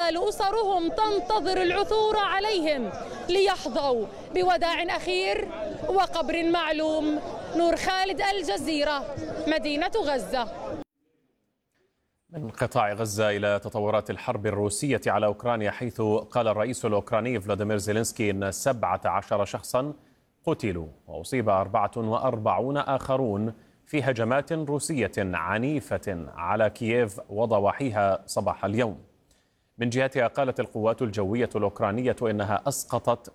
تزال أسرهم تنتظر العثور عليهم ليحظوا بوداع أخير وقبر معلوم. نور خالد، الجزيرة، مدينة غزة. من قطاع غزة إلى تطورات الحرب الروسية على أوكرانيا، حيث قال الرئيس الأوكراني فلاديمير زيلينسكي أن 17 شخصا قتلوا وأصيب 44 آخرون في هجمات روسية عنيفة على كييف وضواحيها صباح اليوم. من جهتها قالت القوات الجوية الأوكرانية إنها أسقطت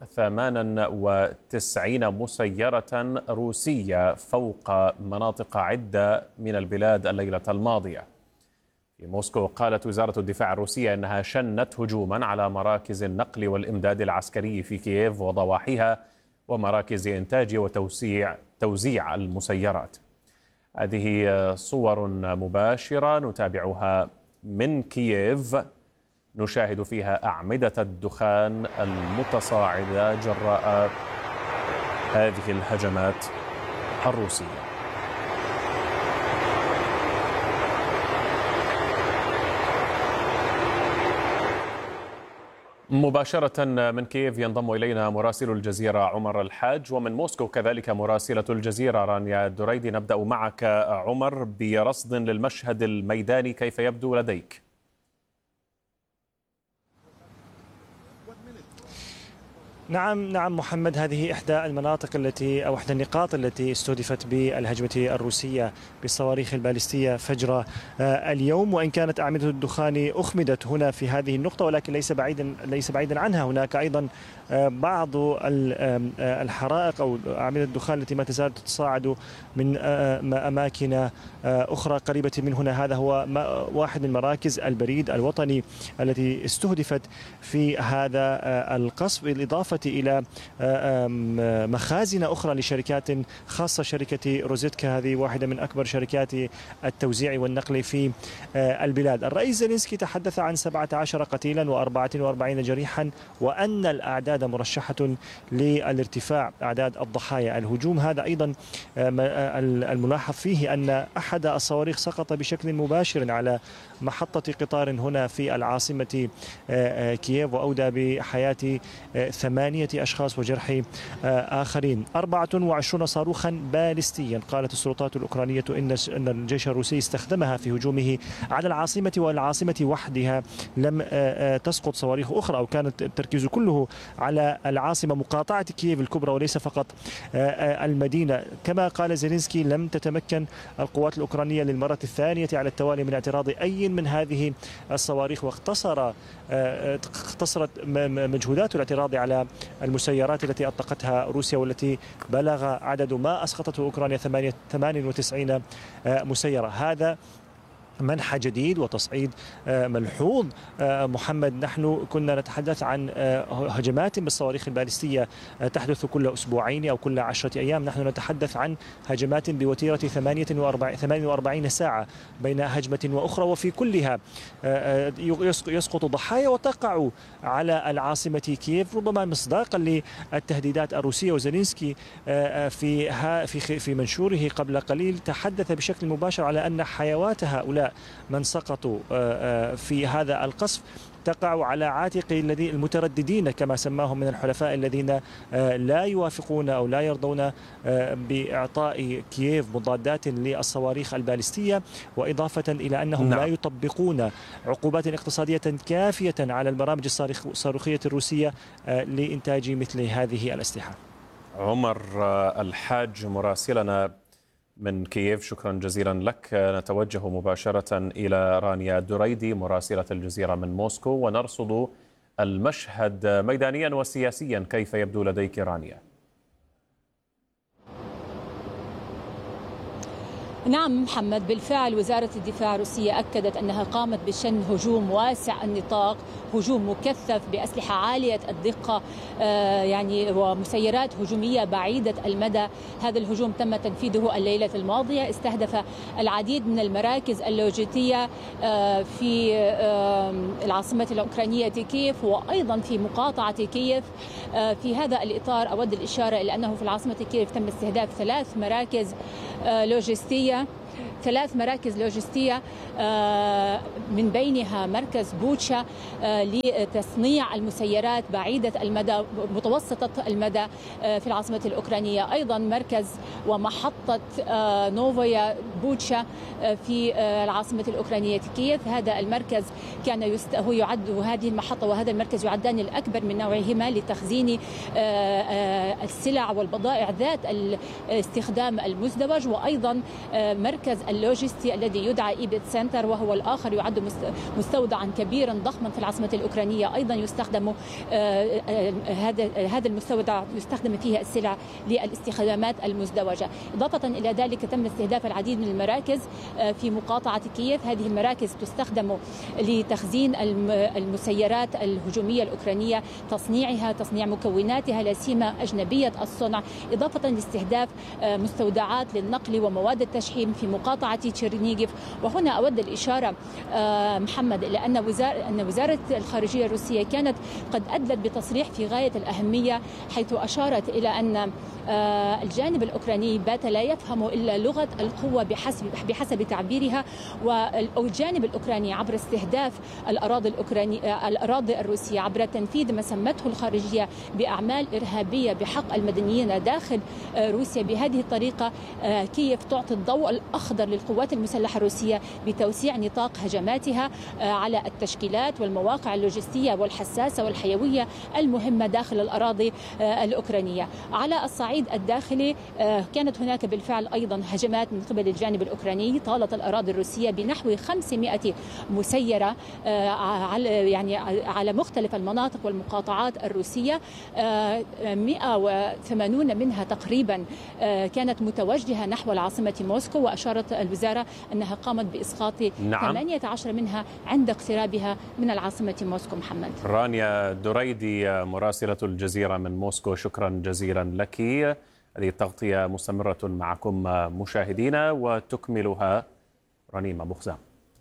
98 مسيرة روسية فوق مناطق عدة من البلاد الليلة الماضية. في موسكو قالت وزارة الدفاع الروسية إنها شنت هجوما على مراكز النقل والإمداد العسكري في كييف وضواحيها ومراكز إنتاج وتوزيع المسيرات. هذه صور مباشرة نتابعها من كييف، نشاهد فيها أعمدة الدخان المتصاعدة جراء هذه الهجمات الروسية. مباشرة من كييف ينضم إلينا مراسل الجزيرة عمر الحاج، ومن موسكو كذلك مراسلة الجزيرة رانيا الدريدي. نبدأ معك عمر برصد للمشهد الميداني، كيف يبدو لديك؟ نعم محمد، هذه إحدى المناطق أو إحدى النقاط التي استهدفت بالهجمة الروسية بالصواريخ البالستية فجر اليوم، وإن كانت أعمدة الدخان أخمدت هنا في هذه النقطة، ولكن ليس بعيدا عنها هناك أيضا بعض الحرائق أو أعمدة الدخان التي ما تزال تتصاعد من أماكن أخرى قريبة من هنا. هذا هو واحد من مراكز البريد الوطني التي استهدفت في هذا القصف، بالإضافة إلى مخازن أخرى لشركات خاصة. شركة روزيتكا هذه واحدة من أكبر شركات التوزيع والنقل في البلاد. الرئيس زيلينسكي تحدث عن 17 قتيلا و44 جريحا، وأن الأعداد مرشحة للارتفاع، أعداد الضحايا. الهجوم هذا أيضا الملاحظ فيه أن أحد الصواريخ سقط بشكل مباشر على محطة قطار هنا في العاصمة كييف، وأودى بحياة 8 أشخاص وجرح آخرين. 24 صاروخا باليستيا قالت السلطات الأوكرانية إن الجيش الروسي استخدمها في هجومه على العاصمة، والعاصمة وحدها لم تسقط صواريخ أخرى، أو كان التركيز كله على العاصمة مقاطعة كييف الكبرى وليس فقط المدينة. كما قال زيلينسكي لم تتمكن القوات الأوكرانية للمرة الثانية على التوالي من اعتراض أي من هذه الصواريخ، واقتصرت مجهودات الاعتراض على المسيرات التي أطلقتها روسيا، والتي بلغ عدد ما أسقطته أوكرانيا 98 مسيرة. هذا منح جديد وتصعيد ملحوظ. محمد، نحن كنا نتحدث عن هجمات بالصواريخ البالستية تحدث كل أسبوعين أو كل 10 أيام. نحن نتحدث عن هجمات بوتيرة 48 ساعة بين هجمة وأخرى، وفي كلها يسقط ضحايا وتقع على العاصمة كييف، ربما مصداقا للتهديدات الروسية. وزيلينسكي في منشوره قبل قليل تحدث بشكل مباشر على أن حيوات هؤلاء من سقطوا في هذا القصف تقع على عاتق المترددين كما سماهم من الحلفاء الذين لا يوافقون أو لا يرضون بإعطاء كييف مضادات للصواريخ البالستية، وإضافة إلى أنهم لا يطبقون عقوبات اقتصادية كافية على البرامج الصاروخية الروسية لإنتاج مثل هذه الأسلحة. عمر الحاج مراسلنا من كييف، شكرا جزيلا لك. نتوجه مباشرة إلى رانيا الدريدي مراسلة الجزيرة من موسكو، ونرصد المشهد ميدانيا وسياسيا. كيف يبدو لديك رانيا؟ نعم محمد، بالفعل وزارة الدفاع الروسية أكدت أنها قامت بشن هجوم واسع النطاق، هجوم مكثف بأسلحة عالية الدقة ومسيرات هجومية بعيدة المدى. هذا الهجوم تم تنفيذه الليلة الماضية، استهدف العديد من المراكز اللوجستية في العاصمة الأوكرانية كييف، وأيضا في مقاطعة كييف. في هذا الإطار أود الإشارة إلى أنه في العاصمة كييف تم استهداف 3 مراكز لوجستية 3 مراكز لوجستية من بينها مركز بوتشا لتصنيع المسيرات بعيدة المدى متوسطة المدى في العاصمة الأوكرانية، أيضا مركز ومحطة نوفايا بوتشا في العاصمة الأوكرانية كييف. هذا المركز هو يعد، وهذه المحطة وهذا المركز يعدان الأكبر من نوعهما لتخزين السلع والبضائع ذات الاستخدام المزدوج، وأيضا مركز اللوجستي الذي يدعى إيبت سنتر، وهو الآخر يعد مستودعا كبيرا ضخما في العاصمة الأوكرانية. أيضا يستخدم هذا المستودع يستخدم فيه السلع للاستخدامات المزدوجة. إضافة إلى ذلك تم استهداف العديد من المراكز في مقاطعة كييف. هذه المراكز تستخدم لتخزين المسيرات الهجومية الأوكرانية، تصنيع مكوناتها لا سيما أجنبية الصنع، إضافة لاستهداف مستودعات للنقل ومواد التشحيم في مقاطعة تشيرنيغيف. وهنا أود الإشارة محمد إلى أن وزارة الخارجية الروسية كانت قد أدلت بتصريح في غاية الأهمية، حيث أشارت إلى أن الجانب الأوكراني بات لا يفهم إلا لغة القوة بحسب تعبيرها، والجانب الأوكراني عبر استهداف الأراضي الروسية عبر تنفيذ ما سمته الخارجية بأعمال إرهابية بحق المدنيين داخل روسيا. بهذه الطريقة كييف تعطي الضوء الأخضر للقوات المسلحة الروسية بتوسيع نطاق هجماتها على التشكيلات والمواقع اللوجستية والحساسة والحيوية المهمة داخل الأراضي الأوكرانية. على الصعيد الداخلي كانت هناك بالفعل أيضا هجمات من قبل الجانب الأوكراني طالت الأراضي الروسية بنحو 500 مسيرة على مختلف المناطق والمقاطعات الروسية. 180 منها تقريبا كانت متوجهة نحو العاصمة موسكو، وأشارت الوزارة أنها قامت بإسقاط 18 منها عند اقترابها من العاصمة موسكو. محمد. رانيا دريدي مراسلة الجزيرة من موسكو، شكرا جزيلا لك. هذه التغطية مستمرة معكم مشاهدينا، وتكملها رنيمة بخزام.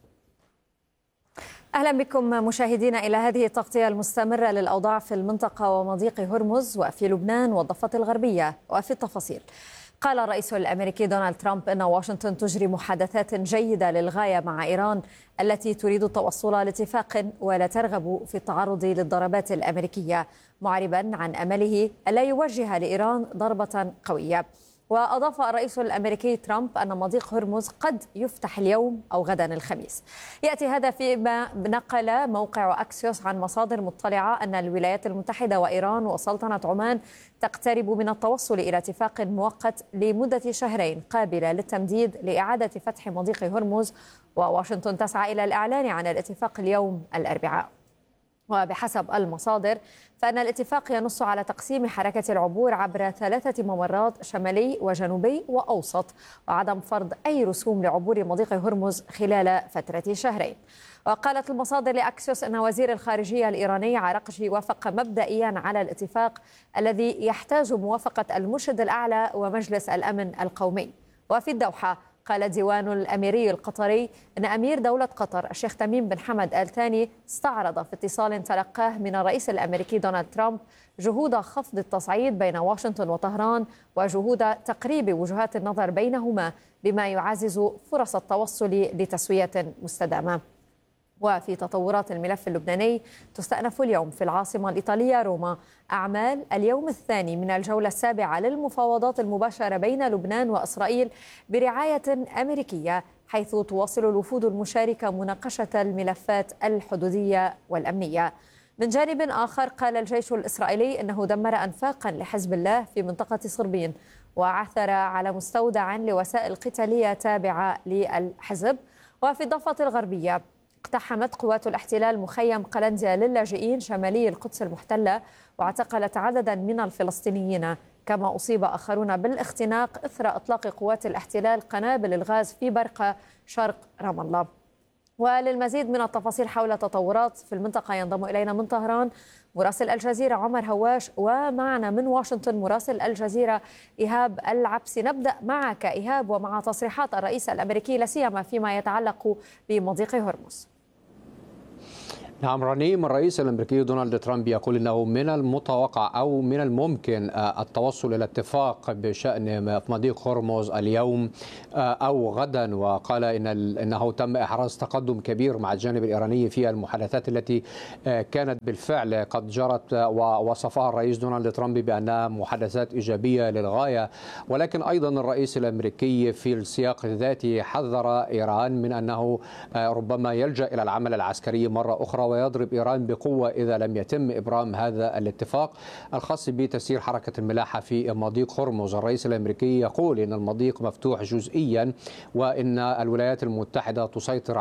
أهلا بكم مشاهدينا إلى هذه التغطية المستمرة للأوضاع في المنطقة ومضيق هرمز وفي لبنان والضفة الغربية. وفي التفاصيل، قال الرئيس الأمريكي دونالد ترامب أن واشنطن تجري محادثات جيدة للغاية مع إيران التي تريد التوصل لاتفاق ولا ترغب في التعرض للضربات الأمريكية، معربا عن أمله ألا يوجه لإيران ضربة قوية. وأضاف الرئيس الأمريكي ترامب أن مضيق هرمز قد يفتح اليوم أو غدا الخميس. يأتي هذا فيما نقل موقع أكسيوس عن مصادر مطلعة أن الولايات المتحدة وإيران وسلطنة عمان تقترب من التوصل إلى اتفاق مؤقت لمدة شهرين قابلة للتمديد لإعادة فتح مضيق هرمز، وواشنطن تسعى إلى الإعلان عن الاتفاق اليوم الأربعاء. وبحسب المصادر فإن الاتفاق ينص على تقسيم حركة العبور عبر 3 ممرات شمالي وجنوبي وأوسط، وعدم فرض أي رسوم لعبور مضيق هرمز خلال فترة شهرين. وقالت المصادر لأكسيوس أن وزير الخارجية الإيراني عراقجي وافق مبدئيا على الاتفاق الذي يحتاج موافقة المرشد الأعلى ومجلس الأمن القومي. وفي الدوحة قال الديوان الأميري القطري أن أمير دولة قطر الشيخ تميم بن حمد آل ثاني استعرض في اتصال تلقاه من الرئيس الأمريكي دونالد ترامب جهود خفض التصعيد بين واشنطن وطهران وجهود تقريب وجهات النظر بينهما بما يعزز فرص التوصل لتسوية مستدامة. وفي تطورات الملف اللبناني، تستأنف اليوم في العاصمة الإيطالية روما أعمال اليوم الثاني من الجولة السابعة للمفاوضات المباشرة بين لبنان وإسرائيل برعاية أمريكية، حيث تواصل الوفود المشاركة مناقشة الملفات الحدودية والأمنية. من جانب آخر، قال الجيش الإسرائيلي أنه دمر أنفاقا لحزب الله في منطقة صربين، وعثر على مستودع لوسائل قتالية تابعة للحزب. وفي الضفة الغربية، اقتحمت قوات الاحتلال مخيم قلنديا للاجئين شمالي القدس المحتلة واعتقلت عددا من الفلسطينيين، كما أصيب آخرون بالاختناق إثر إطلاق قوات الاحتلال قنابل الغاز في برقة شرق رام الله. وللمزيد من التفاصيل حول تطورات في المنطقة ينضم إلينا من طهران مراسل الجزيرة عمر هواش، ومعنا من واشنطن مراسل الجزيرة إيهاب العبسي. نبدأ معك إيهاب ومع تصريحات الرئيس الأمريكي لا سيما فيما يتعلق بمضيق هرمز. نعم رنيم، الرئيس الأمريكي دونالد ترامب يقول أنه من المتوقع أو من الممكن التوصل إلى اتفاق بشأن مضيق هرمز اليوم أو غدا، وقال إنه تم إحراز تقدم كبير مع الجانب الإيراني في المحادثات التي كانت بالفعل قد جرت، ووصفها الرئيس دونالد ترامب بأنها محادثات إيجابية للغاية. ولكن أيضا الرئيس الأمريكي في السياق الذاتي حذر إيران من أنه ربما يلجأ إلى العمل العسكري مرة أخرى ويضرب إيران بقوة إذا لم يتم إبرام هذا الاتفاق الخاص بتسيير حركة الملاحة في مضيق هرمز. الرئيس الأمريكي يقول إن المضيق مفتوح جزئيا وإن الولايات المتحدة تسيطر